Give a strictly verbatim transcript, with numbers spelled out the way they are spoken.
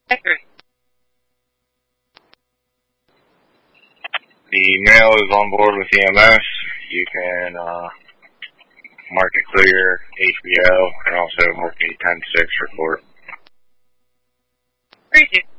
Accurate. The male is on board with E M S. You can uh, mark it clear, H B O, and also mark a ten six report. Three two.